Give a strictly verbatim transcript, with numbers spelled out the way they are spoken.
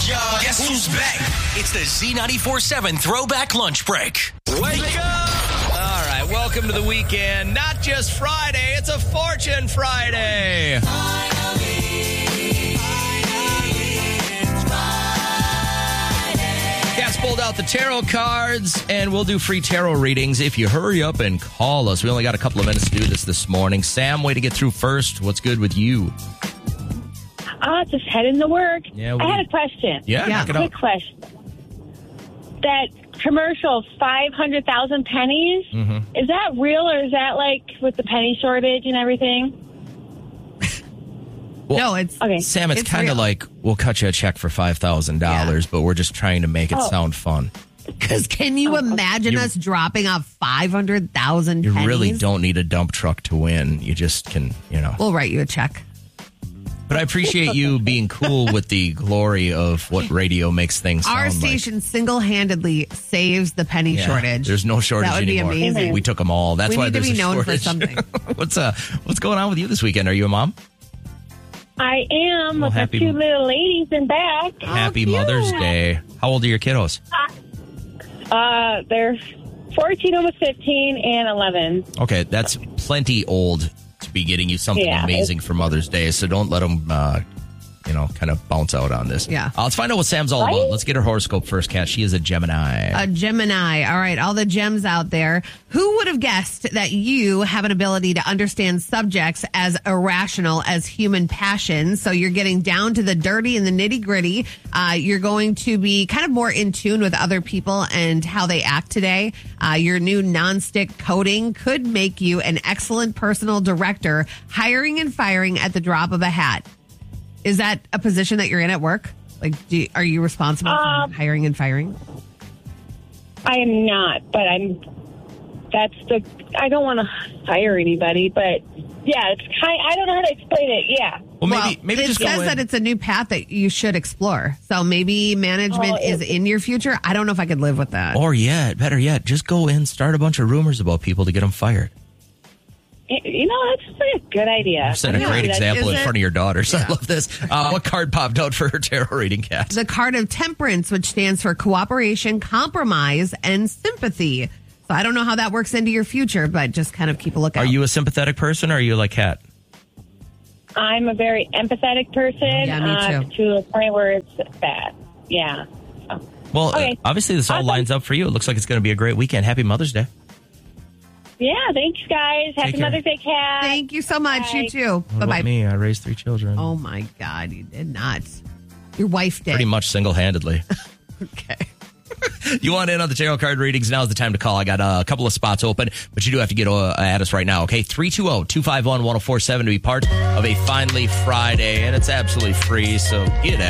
y'all. Guess who's back? It's the Z ninety-four seven Throwback Lunch Break. Wake up! All right, welcome to the weekend. Not just Friday, it's a Fortune Friday. Cat's pulled out the tarot cards, and we'll do free tarot readings if you hurry up and call us. We only got a couple of minutes to do this this morning. Sam, way to get through first. What's good with you? Uh, just heading to work. Yeah, we- I had a question. Yeah, knock it Quick out. question. That commercial, five hundred thousand pennies, Mhm. is that real or is that like with the penny shortage and everything? Well, No, it's Okay. Sam, it's, It's kind of real. like we'll cut you a check for five thousand dollars, but we're just trying to make it Oh. sound fun. because can you imagine You- us dropping off five hundred thousand You pennies? really don't need a dump truck to win. You just can, you know. We'll write you a check. But I appreciate you being cool with the glory of what radio makes things sound Our like. station single-handedly saves the penny Yeah, shortage. There's no shortage That would be anymore. amazing. We took them all. That's We why need to there's be a known for shortage. something. what's uh What's going on with you this weekend? Are you a mom? I am Well, with happy- the two little ladies in back. Happy cute. Mother's Day. How old are your kiddos? Uh, they're fourteen, almost fifteen, and eleven. Okay, that's plenty old to be getting you something Yeah, amazing for Mother's Day. So don't let them, uh, you know, kind of bounce out on this. Yeah. Uh, let's find out what Sam's all Right? about. Let's get her horoscope first, Kat. She is a Gemini. A Gemini. All right, all the gems out there. Who would have guessed that you have an ability to understand subjects as irrational as human passion? So you're getting down to the dirty and the nitty gritty. Uh, you're going to be kind of more in tune with other people and how they act today. Uh, your new nonstick coating could make you an excellent personal director, hiring and firing at the drop of a hat. Is that a position that you're in at work? Like, do you, are you responsible Um, for hiring and firing? I am not, but I'm. That's the. I don't want to hire anybody, but yeah, it's kind. I don't know how to explain it. Yeah. well, maybe well, maybe it just says go in. that it's a new path that you should explore. So maybe management Oh, is it- in your future. I don't know if I could live with that. Or yet, better yet, just go in, start a bunch of rumors about people to get them fired. You know, that's a good idea. Set a I'm gonna great do that. example Is in it? front of your daughters. I love this. Uh, what card popped out for her tarot reading, Kat? The card of temperance, which stands for cooperation, compromise, and sympathy. So I don't know how that works into your future, but just kind of keep a lookout. Are you a sympathetic person or are you like Kat? I'm a very empathetic person. Yeah, me uh, too. to a point where it's bad. Yeah. So, Well, Okay. uh, obviously this all Awesome. lines up for you. It looks like it's going to be a great weekend. Happy Mother's Day. yeah. Thanks, guys. Happy care. Mother's Day, Kat. Thank you so much. Bye. You too. What Bye about bye. me? I raised three children. Oh my God, you did not. Your wife did. Pretty much single-handedly. Okay. You want in on the tarot card readings? Now's the time to call. I got uh, a couple of spots open, but you do have to get uh, at us right now, okay? three two zero, two five one, one zero four seven to be part of a Finally Friday, and it's absolutely free, so get at